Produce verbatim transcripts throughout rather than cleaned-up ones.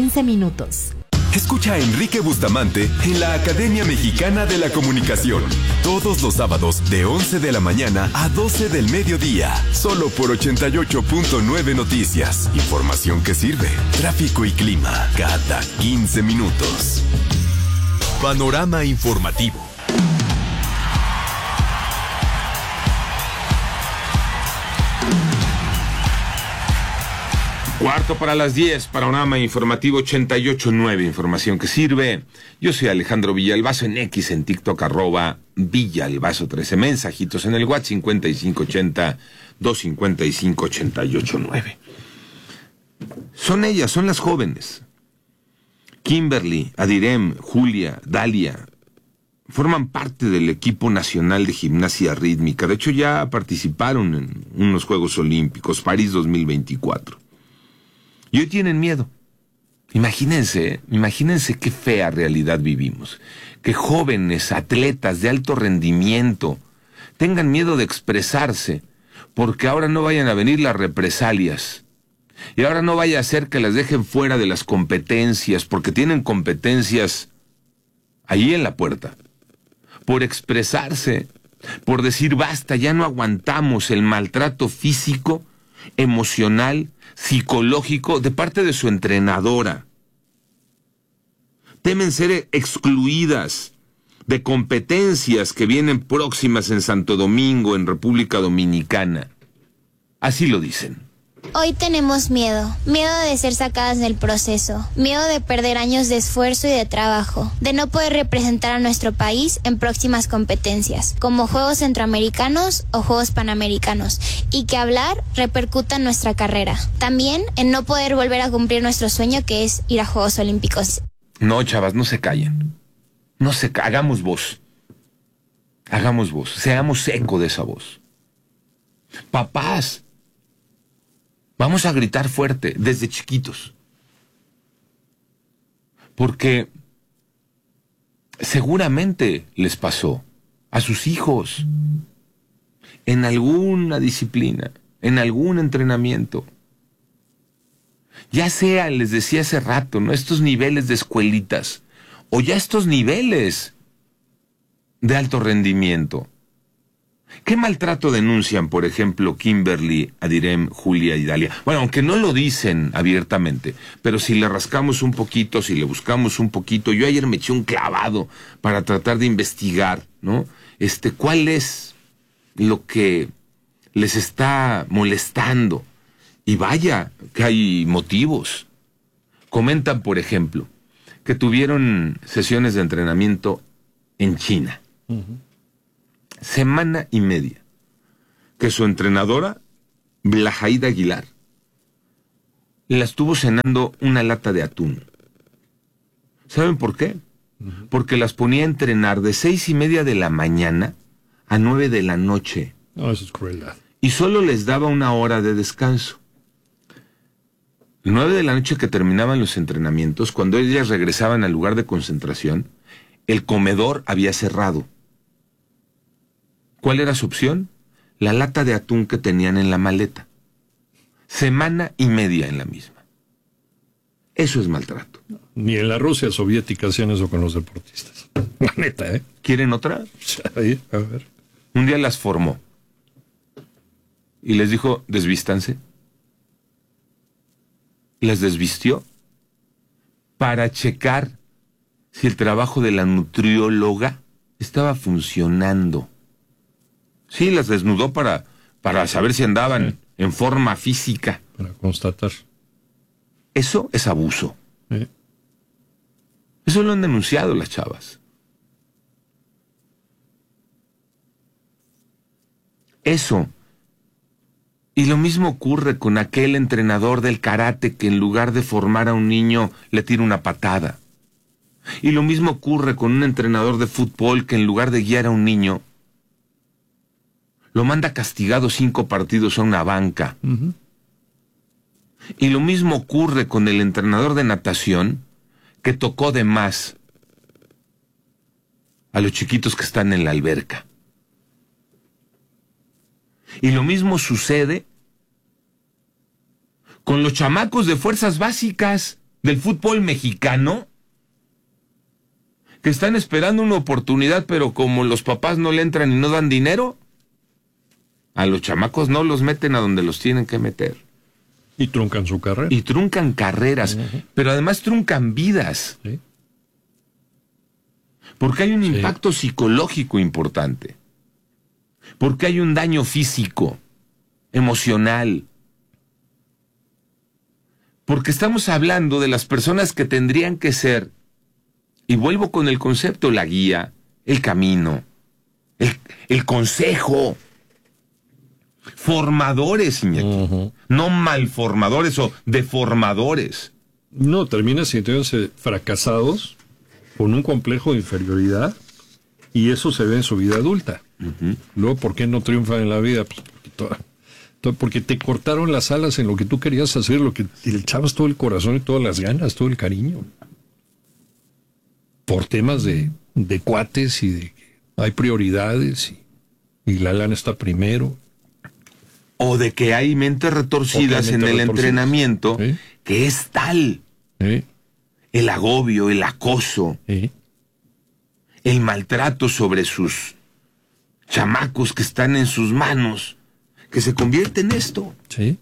quince minutos. Escucha a Enrique Bustamante en la Academia Mexicana de la Comunicación. Todos los sábados de once de la mañana a doce del mediodía. Solo por ochenta y ocho punto nueve Noticias. Información que sirve. Tráfico y clima cada quince minutos. Panorama informativo. Cuarto para las diez, panorama informativo ochenta y ocho punto nueve, información que sirve. Yo soy Alejandro Villalbazo en X, en TikTok, arroba Villalbazo trece, mensajitos en el WhatsApp cincuenta y cinco ochenta, doscientos cincuenta y cinco, ochenta y ocho nueve. Son ellas, son las jóvenes. Kimberly, Adirem, Julia, Dalia, forman parte del equipo nacional de gimnasia rítmica. De hecho, ya participaron en unos Juegos Olímpicos, París dos mil veinticuatro. Y hoy tienen miedo. Imagínense, imagínense qué fea realidad vivimos. Que jóvenes, atletas de alto rendimiento, tengan miedo de expresarse, porque ahora no vayan a venir las represalias. Y ahora no vaya a ser que las dejen fuera de las competencias, porque tienen competencias ahí en la puerta. Por expresarse, por decir basta, ya no aguantamos el maltrato físico, emocional, psicológico de parte de su entrenadora. Temen ser excluidas de competencias que vienen próximas en Santo Domingo, en República Dominicana. Así lo dicen. Hoy tenemos miedo, miedo de ser sacadas del proceso, miedo de perder años de esfuerzo y de trabajo, de no poder representar a nuestro país en próximas competencias, como Juegos Centroamericanos o Juegos Panamericanos, y que hablar repercuta en nuestra carrera. También en no poder volver a cumplir nuestro sueño, que es ir a Juegos Olímpicos. No, chavas, no se callen. No se ca- hagamos voz. Hagamos voz, seamos eco de esa voz. Papás, vamos a gritar fuerte desde chiquitos. Porque seguramente les pasó a sus hijos en alguna disciplina, en algún entrenamiento. Ya sea, les decía hace rato, ¿no?, estos niveles de escuelitas, o ya estos niveles de alto rendimiento. ¿Qué maltrato denuncian, por ejemplo, Kimberly, Adirem, Julia y Dalia? Bueno, aunque no lo dicen abiertamente, pero si le rascamos un poquito, si le buscamos un poquito, yo ayer me eché un clavado para tratar de investigar, ¿no? Este, ¿cuál es lo que les está molestando? Y vaya, que hay motivos. Comentan, por ejemplo, que tuvieron sesiones de entrenamiento en China. Uh-huh. Semana y media. Que su entrenadora, Blajaida Aguilar, la estuvo cenando una lata de atún. ¿Saben por qué? Uh-huh. Porque las ponía a entrenar de seis y media de la mañana a nueve de la noche. No, eso es crueldad. Y solo les daba una hora de descanso. Nueve de la noche que terminaban los entrenamientos, cuando ellas regresaban al lugar de concentración, el comedor había cerrado. ¿Cuál era su opción? La lata de atún que tenían en la maleta. Semana y media en la misma. Eso es maltrato. Ni en la Rusia soviética hacían eso con los deportistas. La neta, ¿eh? ¿Quieren otra? Ahí, a ver. Un día las formó. Y les dijo, desvístanse. Las desvistió para checar si el trabajo de la nutrióloga estaba funcionando. Sí, las desnudó para, para saber si andaban sí. en forma física. Para constatar. Eso es abuso. Sí. Eso lo han denunciado las chavas. Eso. Y lo mismo ocurre con aquel entrenador del karate que en lugar de formar a un niño le tira una patada. Y lo mismo ocurre con un entrenador de fútbol que en lugar de guiar a un niño lo manda castigado cinco partidos a una banca. Uh-huh. Y lo mismo ocurre con el entrenador de natación que tocó de más a los chiquitos que están en la alberca. Y lo mismo sucede con los chamacos de fuerzas básicas. del fútbol mexicano que están esperando una oportunidad, pero como los papás no le entran y no dan dinero, a los chamacos no los meten a donde los tienen que meter. Y truncan su carrera. Y truncan carreras, uh-huh. pero además truncan vidas. Sí. Porque hay un Sí. impacto psicológico importante. Porque hay un daño físico, emocional. Porque estamos hablando de las personas que tendrían que ser, y vuelvo con el concepto, la guía, el camino, el, el consejo, formadores, Iñaki, Uh-huh. no malformadores o deformadores. No, terminan sintiéndose fracasados con un complejo de inferioridad y eso se ve en su vida adulta. Uh-huh. Luego, ¿por qué no triunfan en la vida? Pues porque, toda, toda, porque te cortaron las alas en lo que tú querías hacer, lo que le echabas todo el corazón y todas las ganas, todo el cariño. Por temas de, de cuates y de que hay prioridades y, y la lana está primero. O de que hay mentes retorcidas en el entrenamiento, ¿Sí? que es tal ¿Sí? el agobio, el acoso, ¿Sí? el maltrato sobre sus chamacos que están en sus manos, que se convierte en esto. ¿Sí?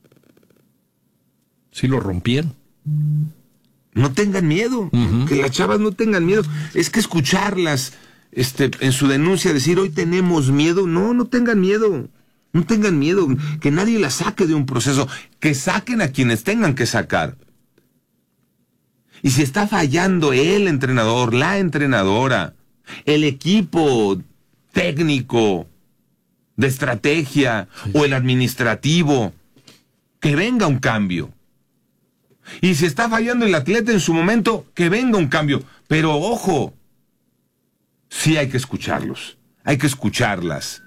Sí lo rompían. No tengan miedo, Uh-huh. que las chavas no tengan miedo. Es que escucharlas este, en su denuncia decir hoy tenemos miedo, no, no tengan miedo. No tengan miedo, que nadie la saque de un proceso, que saquen a quienes tengan que sacar. Y si está fallando el entrenador, la entrenadora, el equipo técnico de estrategia o el administrativo, que venga un cambio. Y si está fallando el atleta en su momento, que venga un cambio. Pero ojo, sí hay que escucharlos, hay que escucharlas.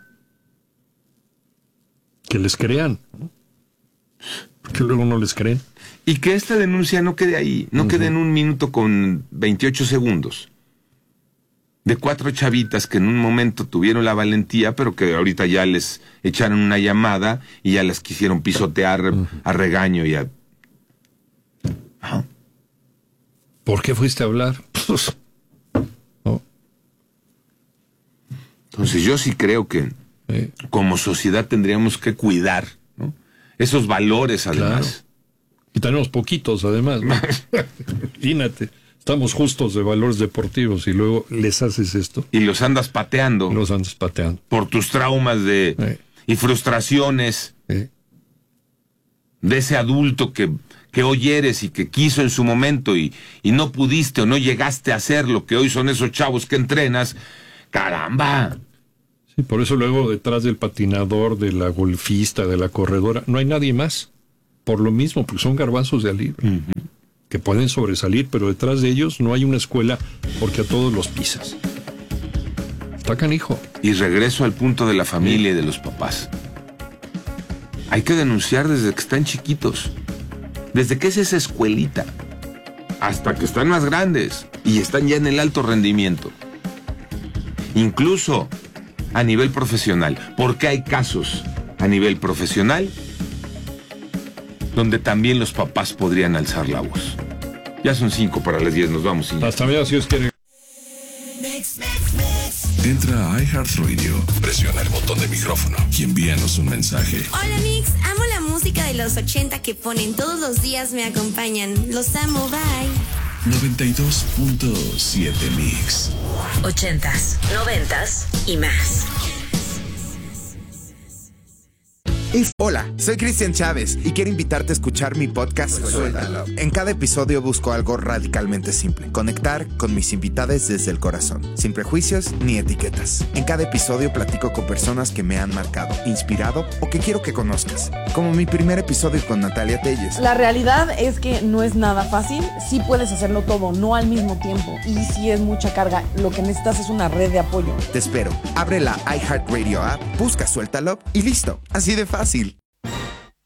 Que les crean. Que luego no les creen. Y que esta denuncia no quede ahí, no uh-huh. quede en un minuto con veintiocho segundos. De cuatro chavitas que en un momento tuvieron la valentía, pero que ahorita ya les echaron una llamada y ya las quisieron pisotear uh-huh. a regaño y a... ¿Ah? ¿Por qué fuiste a hablar? ¿No? Entonces yo sí creo que Sí. como sociedad tendríamos que cuidar, ¿no? Esos valores, además. Claro. Y tenemos poquitos, además, ¿no? Imagínate, estamos justos de valores deportivos y luego les haces esto. Y los andas pateando. Los andas pateando. Por tus traumas de Sí. y frustraciones Sí. de ese adulto que, que hoy eres y que quiso en su momento y, y no pudiste o no llegaste a hacer lo que hoy son esos chavos que entrenas. ¡Caramba! Y por eso luego detrás del patinador, de la golfista, de la corredora, no hay nadie más. Por lo mismo, porque son garbanzos de alibra, uh-huh. que pueden sobresalir, pero detrás de ellos no hay una escuela porque a todos los pisas. Está canijo. Y regreso al punto de la familia y de los papás. Hay que denunciar desde que están chiquitos. Desde que es esa escuelita. Hasta que están más grandes y están ya en el alto rendimiento. Incluso a nivel profesional, porque hay casos a nivel profesional donde también los papás podrían alzar la voz. Ya son cinco para las diez, nos vamos. Iñaki. Hasta mañana, si Dios quiere. Entra a iHeartRadio, presiona el botón de micrófono y envíanos un mensaje. Hola Mix, amo la música de los ochenta que ponen todos los días, me acompañan. Los amo, bye. noventa y dos punto siete Mix. Ochentas, noventas y más. Hola, soy Cristian Chávez y quiero invitarte a escuchar mi podcast Suéltalo. En cada episodio busco algo radicalmente simple: conectar con mis invitados desde el corazón, sin prejuicios ni etiquetas. En cada episodio platico con personas que me han marcado, inspirado o que quiero que conozcas, como mi primer episodio con Natalia Telles. La realidad es que no es nada fácil. Sí puedes hacerlo todo, no al mismo tiempo, y sí es mucha carga. Lo que necesitas es una red de apoyo. Te espero. Abre la iHeartRadio app, busca Suéltalo y listo. Así de fácil.